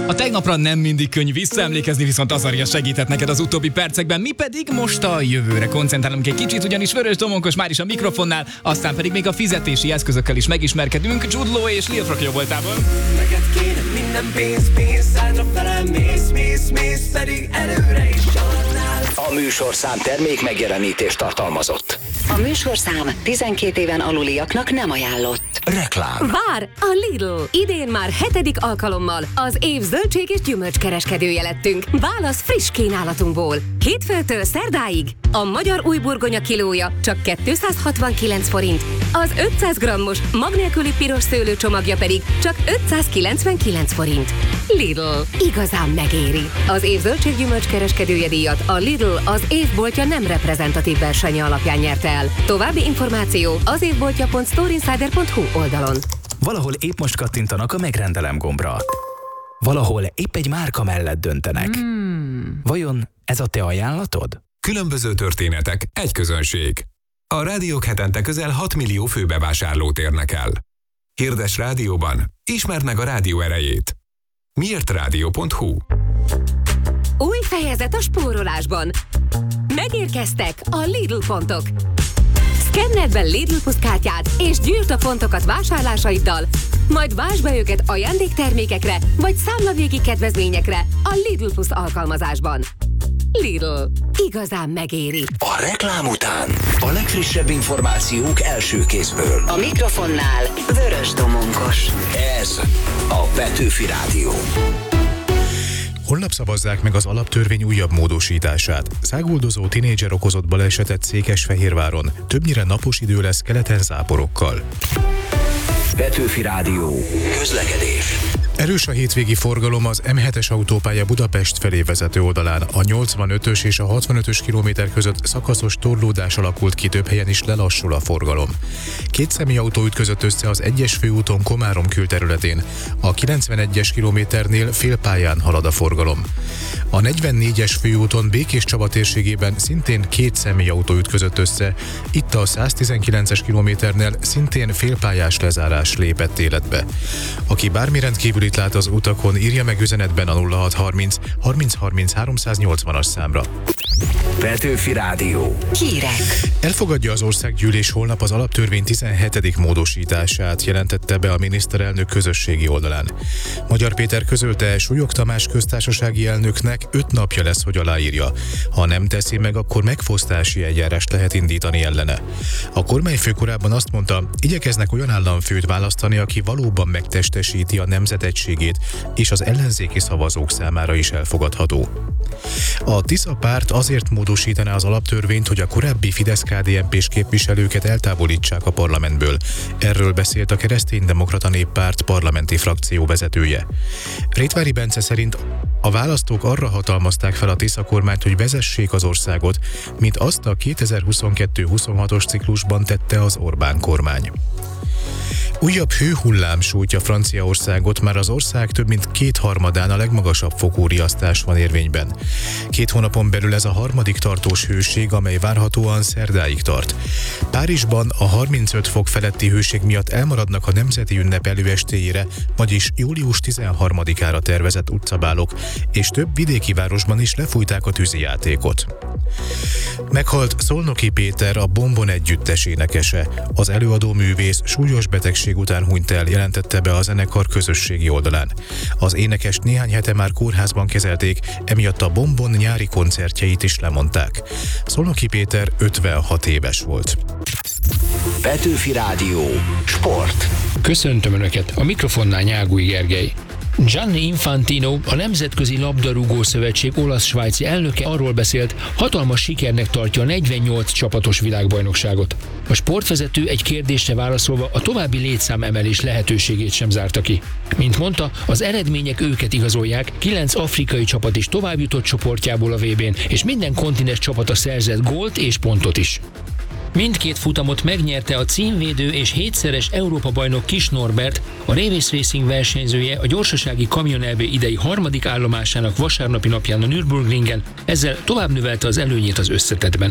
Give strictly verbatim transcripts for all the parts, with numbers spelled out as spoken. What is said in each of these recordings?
A tegnapra nem mindig könnyű visszaemlékezni, viszont az Aria segített neked az utóbbi percekben, mi pedig most a jövőre koncentrálunk egy kicsit, ugyanis Vörös Domonkos már is a mikrofonnál, aztán pedig még a fizetési eszközökkel is megismerkedünk Jude Law és Lil Frog jóvoltából. Neked kéne minden pénz, pénz, szállra felem, mész, mész, mész, pedig előre is családnál. A műsorszám termék megjelenítést tartalmazott. A műsorszám tizenkét éven aluliaknak nem ajánlott. Reklám. Vár a Lidl! Idén már hetedik alkalommal az év zöldség és gyümölcskereskedője lettünk. Válasz friss kínálatunkból. Hétfőtől szerdáig a magyar új burgonya kilója csak kétszázhatvankilenc forint, az ötszáz grammos mag nélküli piros szőlő csomagja pedig csak ötszázkilencvenkilenc forint. Lidl. Igazán megéri. Az év zöldség gyümölcskereskedője díjat a Lidl az évboltja nem reprezentatív versenye alapján nyerte el. További információ az évboltja pont storeinsider pont hu oldalon. Valahol épp most kattintanak a megrendelem gombra. Valahol épp egy márka mellett döntenek. Hmm. Vajon ez a te ajánlatod? Különböző történetek, egy közönség. A rádiók hetente közel hat millió főbevásárlót érnek el. Hirdes rádióban, ismerd meg a rádió erejét. miért rádió pont hu. Új fejezet a spórolásban. Megérkeztek a Lidl pontok. Szkenneld be Lidl Plus kártyát és gyűjtsd a pontokat vásárlásaiddal, majd váltsd be őket ajándéktermékekre vagy számlavégi kedvezményekre a Lidl Plus alkalmazásban. Lidl. Igazán megéri. A reklám után a legfrissebb információk első kézből. A mikrofonnál Vörös Domonkos. Ez a Petőfi Rádió. Holnap szavazzák meg az alaptörvény újabb módosítását. Száguldozó tinédzser okozott balesetet Székesfehérváron. Többnyire napos idő lesz, keleten záporokkal. Petőfi Rádió. Közlekedés. Erős a hétvégi forgalom az em hetes autópálya Budapest felé vezető oldalán. A nyolcvanötös és a hatvanötös kilométer között szakaszos torlódás alakult ki, több helyen is lelassul a forgalom. Két személyautó ütközött össze az egyes főúton Komárom külterületén. A kilencvenegyes kilométernél félpályán halad a forgalom. A negyvennégyes főúton Békés Csaba térségében szintén két személyautó ütközött össze. Itt a száztizenkilences kilométernél szintén félpályás lezárás lépett életbe. Aki bármi rendkívülit lát az utakon, írja meg üzenetben a nulla hatszázharminc harminc háromszáznyolcvanas számra. Petőfi Rádió. Hírek. Elfogadja az országgyűlés holnap az alaptörvény tizenhetedik módosítását, jelentette be a miniszterelnök közösségi oldalán. Magyar Péter közölte, Súlyog Tamás köztársasági elnöknek öt napja lesz, hogy aláírja. Ha nem teszi meg, akkor megfosztási eljárást lehet indítani ellene. A kormányfő korábban azt mondta, igyekeznek olyan államfőt választani, aki valóban megtestesíti a nemzet egységét, és az ellenzéki szavazók számára is elfogadható. A Tisza párt azért módosítaná az alaptörvényt, hogy a korábbi Fidesz-ká dé en pés képviselőket eltávolítsák a parlamentből. Erről beszélt a Kereszténydemokrata Néppárt parlamenti frakció vezetője. Rétvári Bence szerint a választók arra hatalmazták fel a Tisza kormányt, hogy vezessék az országot, mint azt a kétezer-huszonkettő huszonhatos ciklusban tette az Orbán kormány. Újabb hőhullám sújtja Franciaországot, már az ország több mint kétharmadán a legmagasabb fokú riasztás van érvényben. Két hónapon belül ez a harmadik tartós hőség, amely várhatóan szerdáig tart. Párizsban a harmincöt fok feletti hőség miatt elmaradnak a nemzeti ünnep előestéjére, vagyis július tizenharmadikára tervezett utcabálok, és több vidéki városban is lefújták a tűzijátékot. Meghalt Szolnoki Péter, a Bombon együttes énekese. Az előadó művész súlyos betegség után hunyt el, jelentette be a zenekar közösségi oldalán. Az énekes néhány hete már kórházban kezelték, emiatt a Bombon nyári koncertjeit is lemondták. Szolnoki Péter ötvenhat éves volt. Petőfi Rádió. Sport. Köszöntöm Önöket, a mikrofonnál Nyágúj Gergely. Gianni Infantino, a Nemzetközi Labdarúgó Szövetség olasz-svájci elnöke arról beszélt, hatalmas sikernek tartja a negyvennyolc csapatos világbajnokságot. A sportvezető egy kérdésre válaszolva a további létszámemelés lehetőségét sem zárta ki. Mint mondta, az eredmények őket igazolják, kilenc afrikai csapat is továbbjutott csoportjából a vé bén, és minden kontinens csapata szerzett gólt és pontot is. Mindkét futamot megnyerte a címvédő és hétszeres Európa-bajnok Kis Norbert, a Révész Racing versenyzője a gyorsasági kamionelv idei harmadik állomásának vasárnapi napján a Nürburgringen, ezzel tovább növelte az előnyét az összetettben.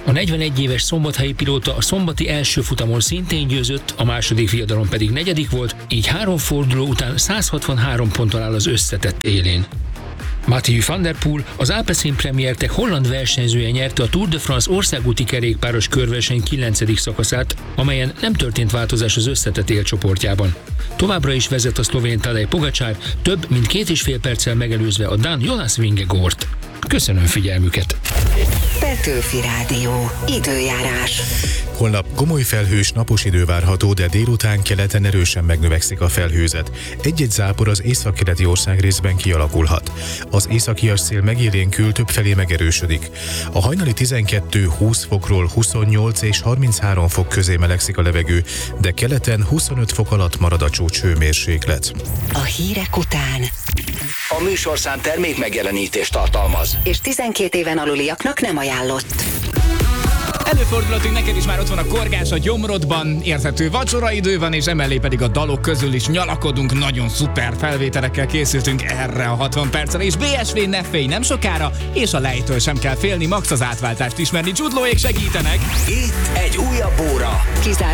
A negyvenegy éves szombathelyi pilóta a szombati első futamon szintén győzött, a második viadalon pedig negyedik volt, így három forduló után száz hatvanhárom ponttal áll az összetett élén. Mathieu van der Poel, az Alpecin Premier Tech holland versenyzője nyerte a Tour de France országúti kerékpáros körverseny kilencedik szakaszát, amelyen nem történt változás az összetett élcsoportjában. Továbbra is vezet a szlovén Tadej Pogačar, több mint két és fél perccel megelőzve a dán Jonas Vingegaardt. Köszönöm figyelmüket! Petőfi Rádió. Időjárás. Holnap gomoly felhős napos idő várható, de délután keleten erősen megnövekszik a felhőzet. Egy-egy zápor az északkeleti országrészben kialakulhat. Az északias szél megélénkül, többfelé megerősödik. A hajnali tizenkettő-húsz fokról huszonnyolc és harminchárom fok közé melegszik a levegő, de keleten huszonöt fok alatt marad a csúcshőmérséklet. A hírek után. A műsorszám termék megjelenítést tartalmaz. És tizenkét éven aluliaknak nem ajánlott. Előfordulatunk, neked is már ott van a korgás a gyomrodban, érthető vacsoraidő van, és emellé pedig a dalok közül is nyalakodunk, nagyon szuper felvételekkel készültünk erre a hatvan percre, és bé es vé ne félj, nem sokára, és a lejtől sem kell félni, max az átváltást ismerni, Jude Law-ék segítenek. Itt egy újabb óra. Kizár